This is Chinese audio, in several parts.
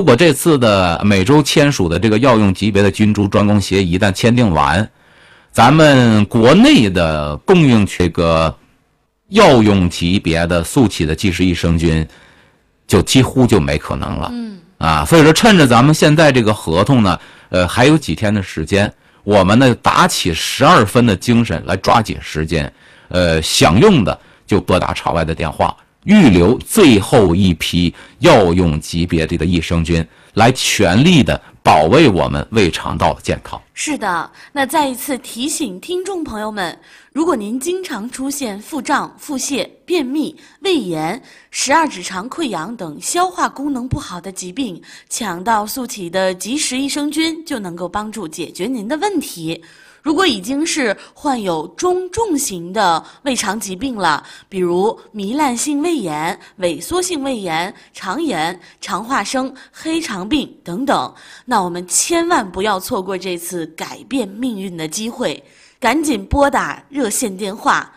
果这次的美洲签署的这个药用级别的菌株专供协议一旦签订完，咱们国内的供应这个药用级别的速起的即时益生菌就几乎就没可能了。所以说趁着咱们现在这个合同呢，还有几天的时间，我们呢打起12分的精神来抓紧时间，想用的就拨打场外的电话，预留最后一批药用级别的益生菌，来全力的保卫我们胃肠道的健康。 是的，那再一次提醒听众朋友们，如果您经常出现腹胀、腹泻、便秘、胃炎、12指肠溃疡等消化功能不好的疾病，抢到速起的即时益生菌就能够帮助解决您的问题。如果已经是患有中重型的胃肠疾病了，比如糜烂性胃炎、萎缩性胃炎、肠炎、肠化生、黑肠病等等，那我们千万不要错过这次改变命运的机会，赶紧拨打热线电话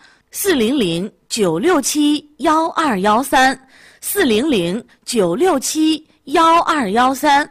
400-967-1213 400-967-1213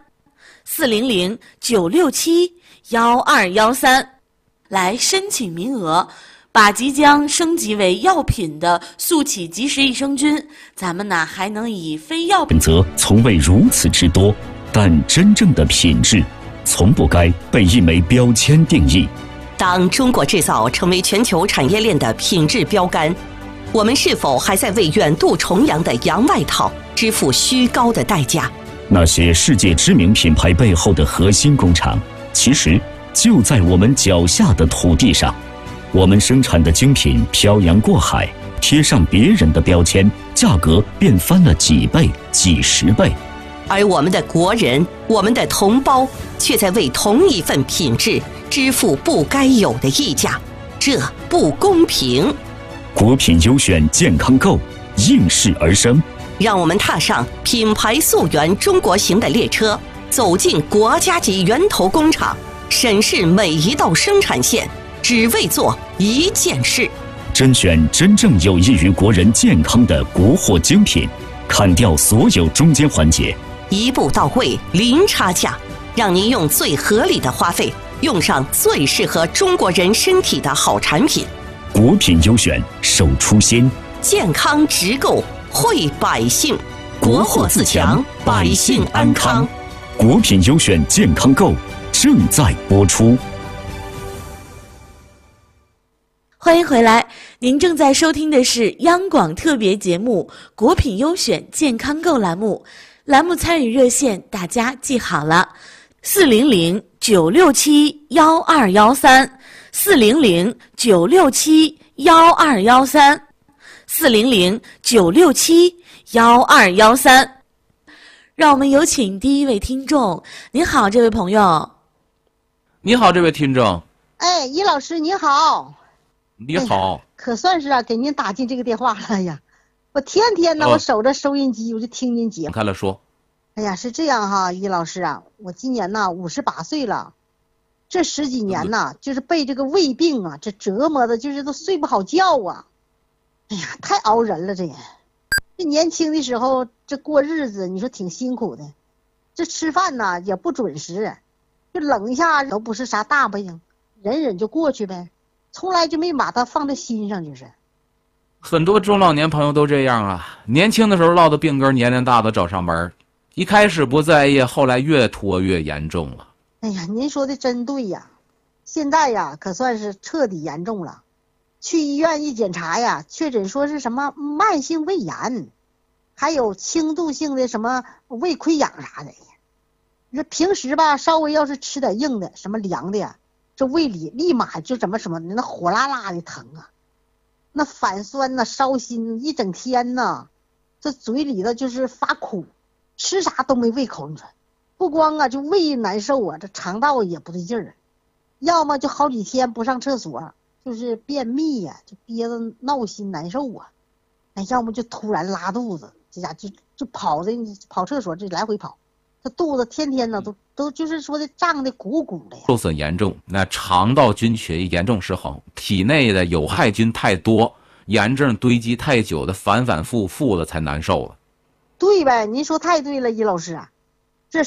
400-967-1213来申请名额，把即将升级为药品的速起即时益生菌，咱们呢还能以非药品选择从未如此之多，但真正的品质从不该被一枚标签定义。 当中国制造成为全球产业链的品质标杆，我们是否还在为远渡重洋的洋外套支付虚高的代价？ 那些世界知名品牌背后的核心工厂，其实就在我们脚下的土地上。我们生产的精品漂洋过海，贴上别人的标签，价格便翻了几倍、几十倍。 而我们的国人，我们的同胞，却在为同一份品质支付不该有的溢价，这不公平。 国品优选健康购应势而生， 让我们踏上品牌溯源中国行的列车，走进国家级源头工厂，审视每一道生产线，只为做一件事， 甄选真正有益于国人健康的国货精品，砍掉所有中间环节， 一步到位，零差价，让您用最合理的花费，用上最适合中国人身体的好产品。 国品优选，守初心， 健康直购，惠百姓，国货自强，百姓安康。 国品优选健康购正在播出。 欢迎回来，您正在收听的是央广特别节目《国品优选健康购》栏目，栏目参与热线大家记好了，400-967-1213 400-967-1213 400-967-1213。让我们有请第一位听众。您好，这位朋友。 你好，这位听众。 哎，易老师你好。 你好。 可算是给您打进这个电话了呀！我天天呢，我守着收音机，我就听您节目。 开了说。 哎呀，是这样哈，易老师啊，我今年呢58岁了，这10几年呢，就是被这个胃病啊，这折磨的，就是都睡不好觉啊。哎呀，太熬人了，这年轻的时候这过日子，你说挺辛苦的，这吃饭呢也不准时，就冷一下都不是啥大病，忍忍就过去呗，从来就没把它放在心上，就是。 很多中老年朋友都这样啊，年轻的时候落的病根，年龄大的找上门，一开始不在意，后来越拖越严重了。 哎呀，您说的真对呀，现在呀可算是彻底严重了。去医院一检查呀，确诊说是什么慢性胃炎，还有轻度性的什么胃溃疡啥的。你说平时吧，稍微要是吃点硬的，什么凉的呀，这胃里立马就什么那火辣辣的疼啊，那反酸呐，烧心一整天呐，这嘴里头就是发苦，吃啥都没胃口。你说不光啊就胃难受啊，这肠道也不对劲儿，要么就好几天不上厕所，就是便秘呀，就憋得闹心难受啊。哎，要么就突然拉肚子，这家就跑厕所，这来回跑，这肚子天天呢都就是说的胀的鼓鼓的呀。 受损严重，那肠道菌群严重失衡，体内的有害菌太多，炎症堆积太久的反复的才难受了。 对呗，您说太对了，易老师啊。